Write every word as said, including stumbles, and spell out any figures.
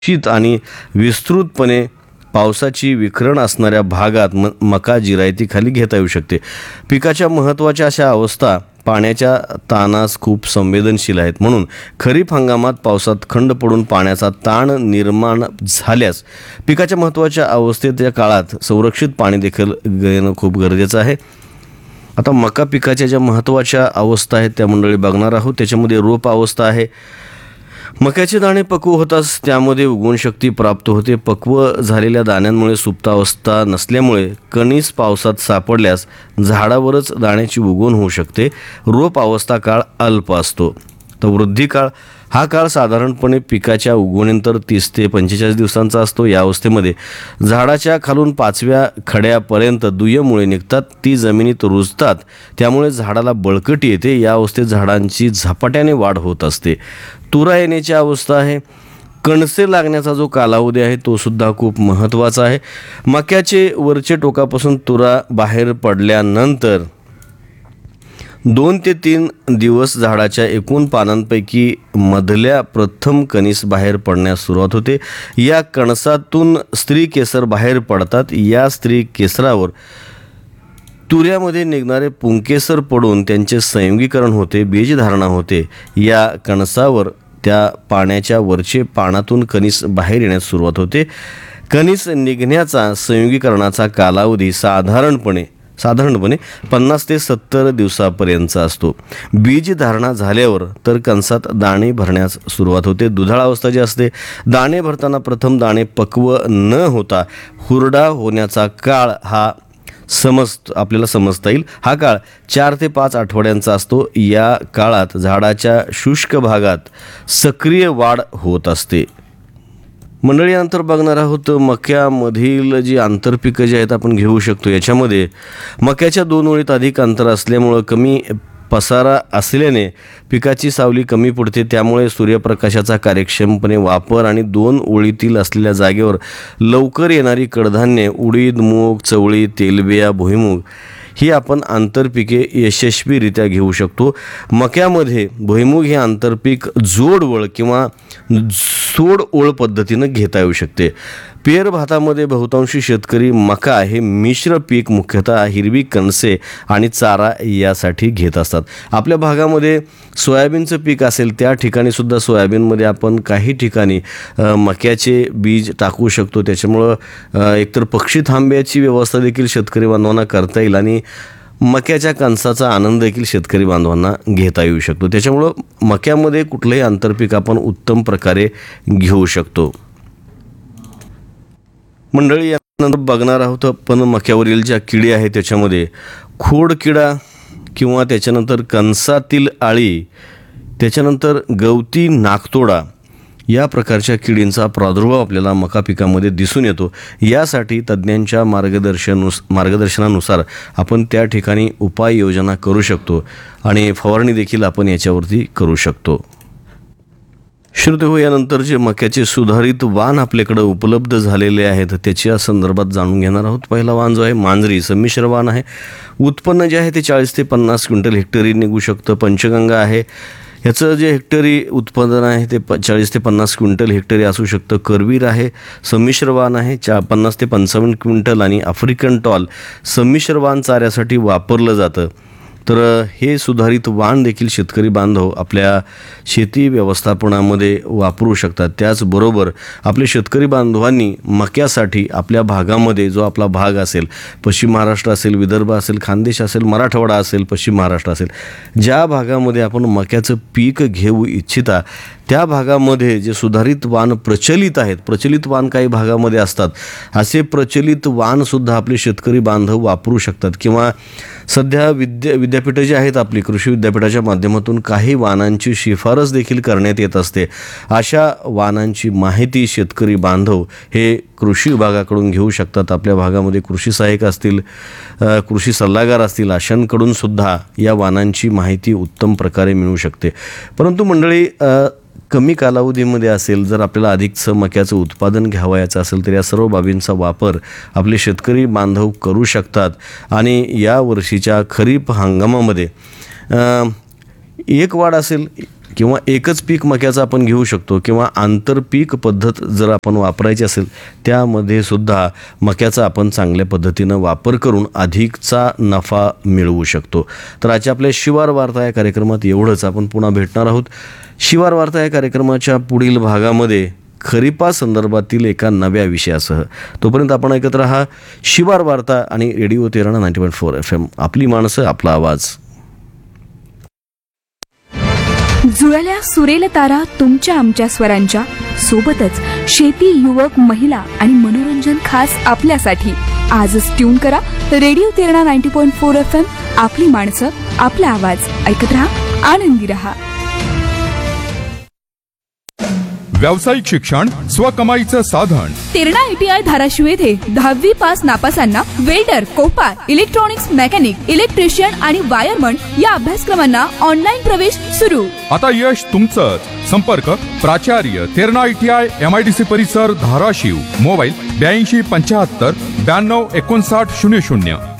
शीत आणि विस्तृतपणे पावसाची विखरण असणाऱ्या भागात म मका जिरायतीखाली घेता येऊ शकते. पिकाच्या महत्त्वाच्या अशा अवस्था पाण्याच्या ताणास खूप संवेदनशील आहेत, म्हणून खरीप हंगामात पावसात खंड पडून पाण्याचा ताण निर्माण झाल्यास पिकाच्या महत्त्वाच्या अवस्थेच्या काळात संरक्षित पाणी देखील घेणं खूप गरजेचं आहे. आता मका पिकाच्या ज्या महत्त्वाच्या अवस्था आहेत त्या मंडळी बघणार आहोत. त्याच्यामध्ये रोप अवस्था आहे. मक्याचे दाणे पक्व होताच त्यामध्ये उगवण शक्ती प्राप्त होते. पक्व झालेल्या दाण्यांमुळे सुप्तावस्था नसल्यामुळे कणीस पावसात सापडल्यास झाडावरच दाण्याची उगवण होऊ शकते. रोप अवस्था काळ अल्प असतो. तर वृद्धी काळ हा काळ साधारणपणे पिकाच्या उगवणीनंतर तीस ते पंचेचाळीस दिवसांचा असतो. या अवस्थेमध्ये झाडाच्या खालून पाचव्या खड्यापर्यंत दुय्यम मुळे निघतात, ती जमिनीत रुजतात, त्यामुळे झाडाला बळकटी येते. या अवस्थेत झाडांची झपाट्याने वाढ होत असते. तुरा येण्याची अवस्था आहे. कणसे लागण्याचा जो कालावधी आहे तो सुद्धा खूप महत्त्वाचा आहे. मक्याचे वरचे टोकापासून तुरा बाहेर पडल्यानंतर दोन ते तीन दिवस झाडाच्या एकूण पानांपैकी मधल्या प्रथम कणीस बाहेर पडण्यास सुरुवात होते. या कणसातून स्त्री केसर बाहेर पडतात. या स्त्री केसरावर तुऱ्यामध्ये निघणारे पुंकेसर पडून त्यांचे संयुगीकरण होते, बीजधारणा होते. या कणसावर त्या पाण्याच्या वरचे पानातून कणीस बाहेर येण्यास सुरुवात होते. कणीस निघण्याचा संयुगीकरणाचा कालावधी साधारणपणे साधारणपणे पन्नास ते सत्तर दिवसापर्यंतचा असतो. बीज धारणा झाल्यावर तर कणसात दाणे भरण्यास सुरुवात होते. दुधाळ अवस्था जी असते, दाणे भरताना प्रथम दाणे पक्व न होता हुरडा होण्याचा काळ हा समज आपल्याला समजता येईल. हा काळ चार ते पाच आठवड्यांचा असतो. या काळात झाडाच्या शुष्क भागात सक्रिय वाढ होत असते. मंडळी यानंतर बघणार आहोत मक्यामधील जी आंतरपिकं जी आहेत आपण घेऊ शकतो. याच्यामध्ये मक्याच्या दोन ओळीत अधिक अंतर असल्यामुळं कमी पसारा असल्याने पिकाची सावली कमी पडते. त्यामुळे सूर्यप्रकाशाचा कार्यक्षमपणे वापर आणि दोन ओळीतील असलेल्या जागेवर लवकर येणारी कडधान्ये उडीद, मूग, चवळी, तेलबिया, भुईमूग ही आपण आंतरपिके यशस्वीरित्या घेऊ शकतो. मक्यामध्ये भुईमूग हे आंतरपीक जोडवळ किंवा सोड ओळ पद्धतीनं घेता येऊ शकते. पेर भातामध्ये बहुतांशी शेतकरी मका हे मिश्र पीक मुख्यतः हिरवी कणसे आणि चारा यासाठी घेत असतात. आपल्या भागामध्ये सोयाबीनचं पीक असेल त्या ठिकाणी सुद्धा सोयाबीनमध्ये आपण काही ठिकाणी मक्याचे बीज टाकू शकतो. त्याच्यामुळं एकतर पक्षी थांब्याची व्यवस्था देखील शेतकरी बांधवांना करता येईल आणि मक्याच्या कणसाचा आनंद देखील शेतकरी बांधवांना घेता येऊ शकतो. त्याच्यामुळं मक्यामध्ये कुठलंही आंतरपीक आपण उत्तम प्रकारे घेऊ शकतो. मंडळी यानंतर बघणार आहोत आपण मक्यावरील ज्या किडी आहेत त्याच्यामध्ये खोड किडा किंवा त्याच्यानंतर कणसातील आळी, त्याच्यानंतर गवती नाकतोडा या प्रकारच्या किडींचा प्रादुर्भाव आपल्याला मका पिकामध्ये दिसून येतो. यासाठी तज्ज्ञांच्या मार्गदर्शनुस मार्गदर्शनानुसार आपण त्या ठिकाणी उपाययोजना करू शकतो आणि फवारणी देखील आपण याच्यावरती करू शकतो. श्रोते हो, यानंतर जे मक्याचे सुधारित वाण आपल्याकडे उपलब्ध झालेले आहेत त्याच्या संदर्भात जाणून घेणार आहोत. पहिला वाण जो आहे मांजरी संमिश्र वाण आहे. उत्पन्न जे आहे ते चाळीस ते पन्नास क्विंटल हेक्टरी निघू शकतं. पंचगंगा आहे, ह्याचं जे हेक्टरी उत्पादन आहे ते प चाळीस ते पन्नास क्विंटल हेक्टरी असू शकतं. करवीर आहे, संमिश्र वाण आहे, चा पन्नास ते पंचावन्न क्विंटल. आणि आफ्रिकन टॉल संमिश्र वाण चाऱ्यासाठी वापरलं जातं. तर हे सुधारित वाण देखील शेतकरी बांधव आपल्या शेती व्यवस्थापनामध्ये वापरू शकतात. त्याचबरोबर आपले शेतकरी बांधवांनी मक्यासाठी आपल्या भागामध्ये जो आपला भाग असेल, पश्चिम महाराष्ट्र असेल, विदर्भ असेल, खानदेश असेल, मराठवाडा असेल, पश्चिम महाराष्ट्र असेल, ज्या भागामध्ये आपण मक्याचं पीक घेऊ इच्छिता त्या भागामध्ये जे सुधारित वाण प्रचलित आहेत, प्रचलित वाण काही भागामध्ये असतात, असे प्रचलित वाणसुद्धा आपले शेतकरी बांधव वापरू शकतात. किंवा सध्या विद्या विद्यापीठं जी आहेत आपली कृषी विद्यापीठाच्या माध्यमातून काही वाणांची शिफारस देखील करण्यात येत असते. अशा वाणांची माहिती शेतकरी बांधव हे कृषी विभागाकडून घेऊ शकतात. आपल्या भागामध्ये कृषी सहाय्यक असतील, कृषी सल्लागार असतील, अशांकडून सुद्धा या वाणांची माहिती उत्तम प्रकारे मिळू शकते. परंतु मंडळी कमी कालावधीमध्ये असेल, जर आपल्याला अधिकचं मक्याचं उत्पादन घ्यावयाचं असेल तर या सर्व बाबींचा वापर आपले शेतकरी बांधव करू शकतात. आणि या वर्षीच्या खरीप हंगामामध्ये एक वाढ असेल किंवा एकच पीक मक्याचं आपण घेऊ शकतो किंवा आंतरपीक पद्धत जर आपण वापरायची असेल त्यामध्ये सुद्धा मक्याचा आपण चांगल्या पद्धतीनं वापर करून अधिकचा नफा मिळवू शकतो. तर आजच्या आपल्या शिवार वार्ता या कार्यक्रमात एवढंच. आपण पुन्हा भेटणार आहोत शिवार वार्ता या कार्यक्रमाच्या पुढील भागामध्ये खरीपा संदर्भातील एका नव्या विषयासह. तोपर्यंत आपण ऐकत राहा शिवार वार्ता आणि radio Terna ninety point four F M. आपली माणसं आपला आवाज. जुळल्या सुरेल तारा तुमच्या आमच्या स्वरांच्या सोबतच शेती, युवक, महिला आणि मनोरंजन खास आपल्यासाठी. आजच ट्यून करा radio Terna ninety point four F M. आपली माणसं आपला आवाज. ऐकत राहा, आनंदी रहा. व्यावसायिक शिक्षण स्वकमाईचं साधन. तेरणा आयटीआय धाराशिव येथे दहावी pass नापासांना welder, Kopar, electronics mechanic, electrician आणि वायरमन या अभ्यासक्रमांना ऑनलाईन प्रवेश सुरू. आता यश तुमचंच. संपर्क प्राचार्य तेरणा आयटीआय एमआयडीसी परिसर धाराशिव. मोबाईल ब्याऐंशी पंच्याहत्तर ब्याण्णव एकोणसाठ शून्य शून्य.